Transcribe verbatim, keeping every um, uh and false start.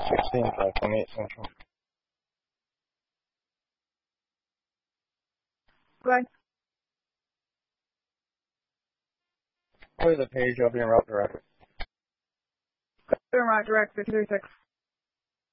sixteen, five twenty-eight Central. Go Play the page, I'll be in route direct. Go to route direct, fifty-three six.